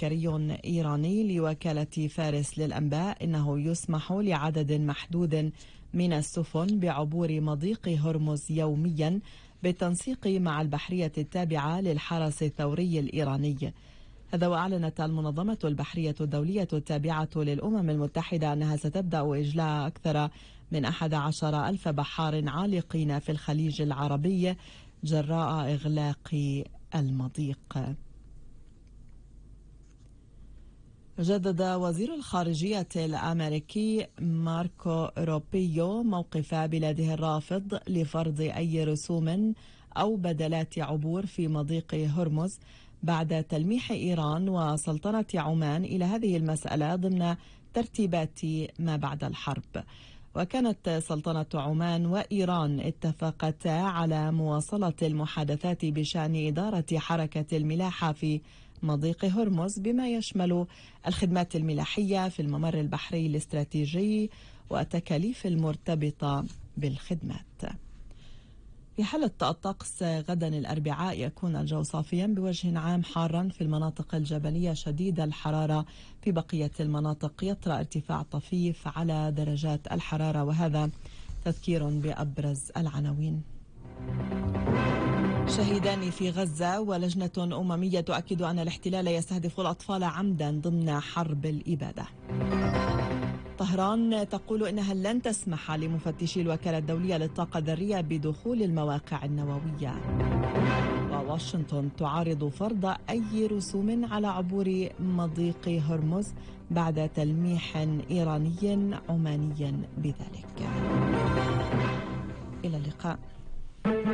عسكري إيراني لوكالة فارس للأنباء إنه يسمح لعدد محدود من السفن بعبور مضيق هرمز يوميا بالتنسيق مع البحرية التابعة للحرس الثوري الإيراني. هذا وأعلنت المنظمة البحرية الدولية التابعة للأمم المتحدة أنها ستبدأ إجلاء أكثر من 11,000 بحار عالقين في الخليج العربي جراء إغلاق المضيق. جدد وزير الخارجية الأمريكي ماركو روبيو موقف بلاده الرافض لفرض أي رسوم أو بدلات عبور في مضيق هرمز بعد تلميح إيران وسلطنة عمان إلى هذه المسألة ضمن ترتيبات ما بعد الحرب. وكانت سلطنة عمان وإيران اتفقتا على مواصلة المحادثات بشأن إدارة حركة الملاحة في مضيق هرمز بما يشمل الخدمات الملاحية في الممر البحري الاستراتيجي والتكاليف المرتبطة بالخدمات. في حالة الطقس غدا الأربعاء يكون الجو صافيا بوجه عام حارا في المناطق الجبلية شديد الحرارة، في بقية المناطق يطرأ ارتفاع طفيف على درجات الحرارة. وهذا تذكير بأبرز العناوين. شهيدان في غزة ولجنة أممية تؤكد أن الاحتلال يستهدف الأطفال عمدا ضمن حرب الإبادة. طهران تقول إنها لن تسمح لمفتشي الوكالة الدولية للطاقة الذرية بدخول المواقع النووية. وواشنطن تعارض فرض أي رسوم على عبور مضيق هرمز بعد تلميح إيراني عماني بذلك. إلى اللقاء.